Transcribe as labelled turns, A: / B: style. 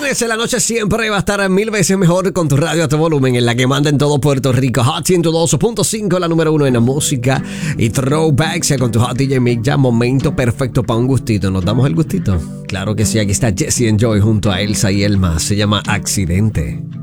A: Señores, en la noche siempre va a estar 1000 veces mejor con tu radio a tu volumen, en la que manda en todo Puerto Rico. Hot 102.5, la número 1 en la música. Y Throwbacks con tu Hot DJ Mick. Ya momento perfecto para un gustito. ¿Nos damos el gustito? Claro que sí, aquí está Jesse and Joy junto a Elsa y Elma. Se llama Accidente.